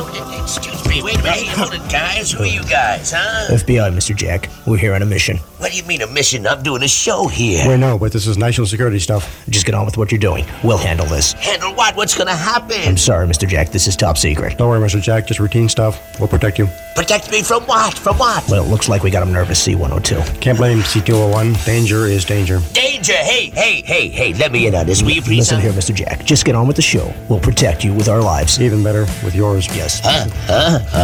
Excuse me, wait a minute. Hey, hold it, guys. Who are you guys, huh? FBI, Mr. Jack. We're here on a mission. What do you mean a mission? I'm doing a show here. We know, but this is national security stuff. Just get on with what you're doing. We'll handle this. Handle what? What's gonna happen? I'm sorry, Mr. Jack. This is top secret. Don't worry, Mr. Jack. Just routine stuff. We'll protect you. Protect me from what? From what? Well, it looks like we got him nervous, C-102. Can't blame C-201. Danger is danger. Danger! Hey, let me in on this, will you please? Listen here, Mr. Jack. Just get on with the show. We'll protect you with our lives. Even better with yours. Yes.